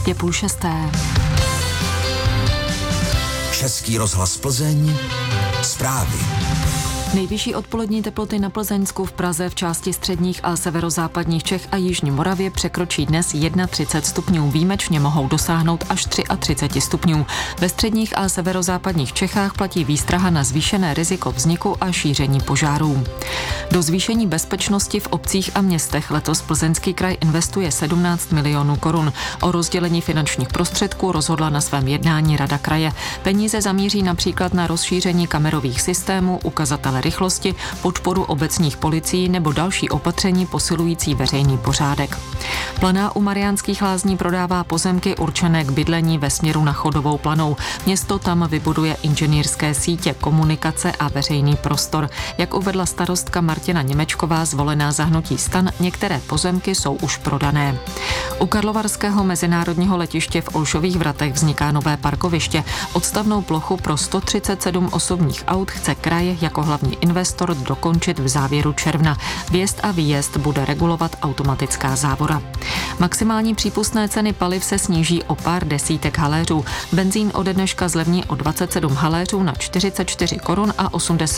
Je 5:30. Český rozhlas Plzeň, zprávy. Nejvyšší odpolední teploty na Plzeňsku, v Praze, v části středních a severozápadních Čech a jižní Moravě překročí dnes 31 stupňů. Výjimečně mohou dosáhnout až 33 stupňů. Ve středních a severozápadních Čechách platí výstraha na zvýšené riziko vzniku a šíření požárů. Do zvýšení bezpečnosti v obcích a městech letos Plzeňský kraj investuje 17 milionů korun. O rozdělení finančních prostředků rozhodla na svém jednání Rada kraje. Peníze zamíří například na rozšíření kamerových systémů, ukazatele rychlosti, podporu obecních policií nebo další opatření posilující veřejný pořádek. Planá u Mariánských Lázní prodává pozemky určené k bydlení ve směru na Chodovou Planou. Město tam vybuduje inženýrské sítě, komunikace a veřejný prostor. Jak uvedla starostka Martina Němečková, zvolená za hnutí STAN, některé pozemky jsou už prodané. U karlovarského mezinárodního letiště v Olšových Vratech vzniká nové parkoviště. Odstavnou plochu pro 137 osobních aut chce kraj jako hlavní investor dokončit v závěru června. Vjezd a výjezd bude regulovat automatická závora. Maximální přípustné ceny paliv se sníží o pár desítek haléřů. Benzín ode dneška zlevní o 27 haléřů na 44 korun a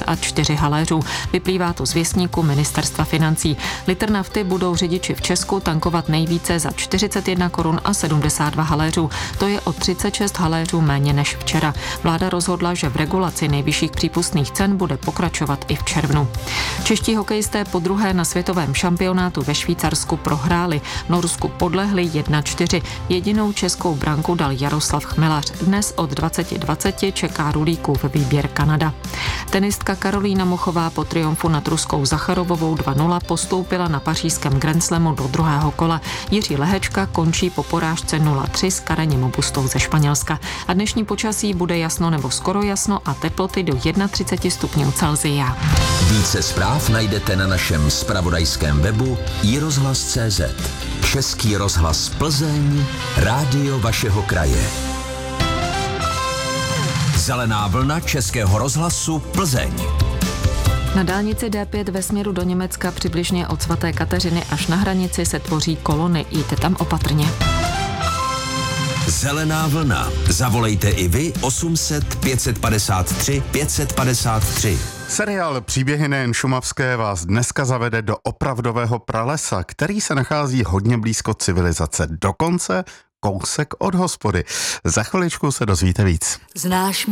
84 haléřů. Vyplývá to z věstníku Ministerstva financí. Litr nafty budou řidiči v Česku tankovat nejvíce za 41 korun a 72 haléřů. To je o 36 haléřů méně než včera. Vláda rozhodla, že v regulaci nejvyšších přípustných cen bude pokračovat i v červnu. Čeští hokejisté podruhé na světovém šampionátu ve Švýcarsku prohráli. Norsku podlehli 1-4. Jedinou českou branku dal Jaroslav Chmelař. Dnes od 20:20 čeká Rulíkův výběr Kanada. Tenistka Karolína Muchová po triumfu nad Ruskou Zacharovovou 2:0 postoupila na pařížském Grand Slamu do druhého kola. Jiří Lehečka končí po porážce 0-3 s Karením Bustou ze Španělska. A dnešní počasí bude jasno nebo skoro jasno a teploty do 31 stupňů Celsia. Více zpráv najdete na našem zpravodajském webu iRozhlas.cz. Český rozhlas Plzeň, rádio vašeho kraje. Zelená vlna Českého rozhlasu Plzeň. Na dálnici D5 ve směru do Německa přibližně od svaté Kateřiny až na hranici se tvoří kolony. Jděte tam opatrně. Zelená vlna. Zavolejte i vy 800 553 553. Seriál Příběhy nejen šumavské vás dneska zavede do opravdového pralesa, který se nachází hodně blízko civilizace, dokonce kousek od hospody. Za chviličku se dozvíte víc. Znáš